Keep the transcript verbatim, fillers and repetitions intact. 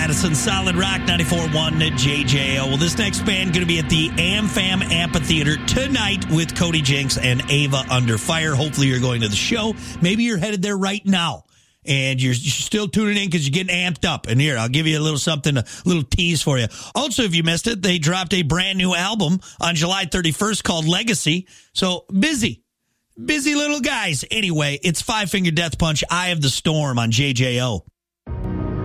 Madison, Solid Rock ninety-four point one J J O. Well, this next band going to be at the AmFam Amphitheater tonight with Cody Jinks and Ava Under Fire. Hopefully you're going to the show. Maybe you're headed there right now. And you're, you're still tuning in because you're getting amped up. And here, I'll give you a little something, a little tease for you. Also, if you missed it, they dropped a brand new album on July thirty-first called Legacy. So busy, busy little guys. Anyway, it's Five Finger Death Punch, Eye of the Storm on J J O.